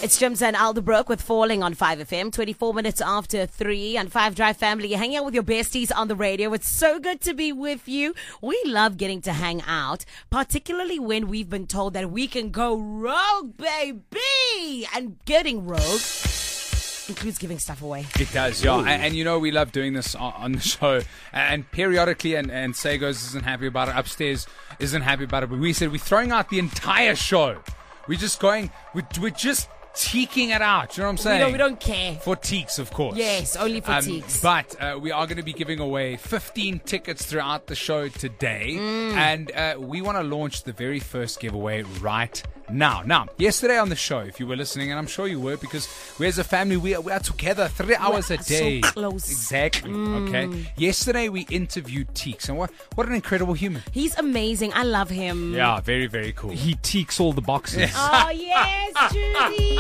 It's Jims and Alderbrook with Falling on 5FM, 24 minutes after 3 and 5 Drive family. You're hanging out with your besties on the radio. It's so good to be with you. We love getting to hang out, particularly when we've been told that we can go rogue, baby. And getting rogue includes giving stuff away. It does, yeah. And you know, we love doing this on the show. And periodically, and Sagos isn't happy about it, Upstairs isn't happy about it, but we said we're throwing out the entire show. We're just going, we're just teeking it out. You know what I'm saying? We don't care. For teeks, of course. Yes, only for teeks. But we are going to be giving away 15 tickets throughout the show today. And we want to launch the very first giveaway right now. Now, yesterday on the show, if you were listening, and I'm sure you were, because we as a family, we are together 3 hours a day. So close. Exactly. Okay. Yesterday, we interviewed Teeks. And what an incredible human. He's amazing. I love him. Yeah, very, very cool. He teeks all the boxes. Oh, yes, Judy.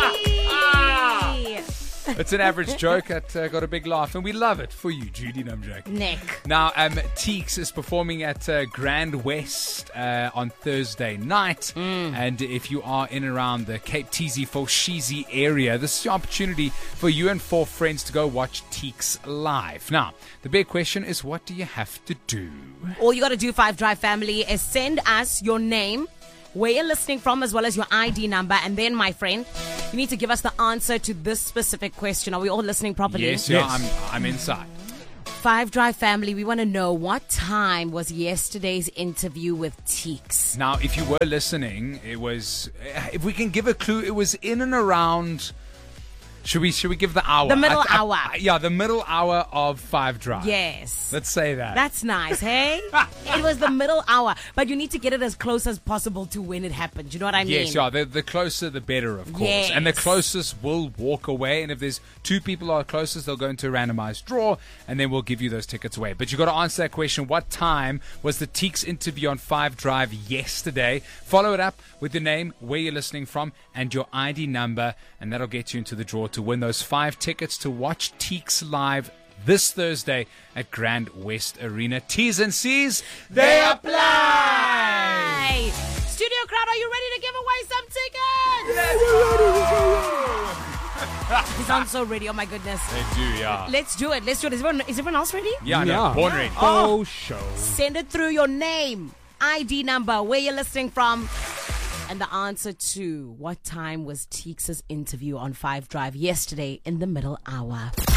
It's an average joke that got a big laugh, and we love it for you, Judy. No, I'm joking. Nick. Now, Teeks is performing at Grand West on Thursday night, and if you are in and around the Cape Teezy, Foshizi area, this is your opportunity for you and 4 friends to go watch Teeks live. Now, the big question is, what do you have to do? All you got to do, 5 Drive family, is send us your name, where you're listening from, as well as your ID number, and then, my friend, you need to give us the answer to this specific question. Are we all listening properly? Yes, yeah, I'm inside. 5 Drive family, we want to know, what time was yesterday's interview with Teeks? Now, if you were listening, it was, if we can give a clue, it was in and around. Should we give the hour? The middle hour. Yeah, the middle hour of 5 Drive. Yes. Let's say that. That's nice, hey? It was the middle hour, but you need to get it as close as possible to when it happened. You know what I mean? Yes, yeah. The closer, the better, of course. Yes. And the closest will walk away. And if there's 2 people who are closest, they'll go into a randomized draw, and then we'll give you those tickets away. But you got to answer that question. What time was the Teeks interview on 5 Drive yesterday? Follow it up with your name, where you're listening from, and your ID number, and that'll get you into the draw to win those 5 tickets to watch Teeks live this Thursday at Grand West Arena. T's and C's, they apply! Studio crowd, are you ready to give away some tickets? He sounds so ready, oh my goodness. They do, yeah. Let's do it. Is everyone else ready? Yeah, no, Yeah. born ready. Oh, show. Send it through your name, ID number, where you're listening from, and the answer to what time was Teeks' interview on 5 Drive yesterday in the middle hour.